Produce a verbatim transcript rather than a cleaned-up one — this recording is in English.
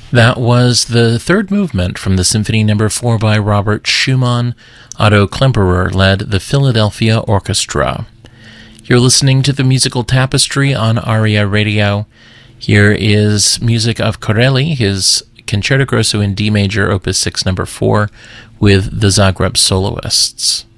That was the third movement from the Symphony Number four by Robert Schumann. Otto Klemperer led the Philadelphia Orchestra. You're listening to the Musical Tapestry on Aria Radio. Here is music of Corelli, his Concerto Grosso in D major, Opus six Number four, with the Zagreb Soloists.